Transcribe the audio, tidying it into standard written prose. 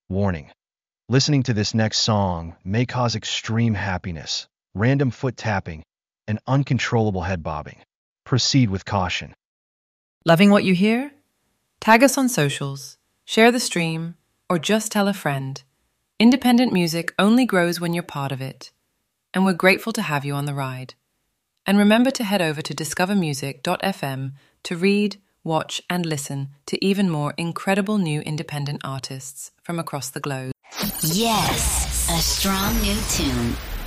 Warning. Listening to this next song may cause extreme happiness, random foot tapping, and uncontrollable head bobbing. Proceed with caution. Loving what you hear? Tag us on socials, share the stream, or just tell a friend. Independent music only grows when you're part of it. And we're grateful to have you on the ride. And remember to head over to discovermusic.fm to read, watch, and listen to even more incredible new independent artists from across the globe. Yes, a strong new tune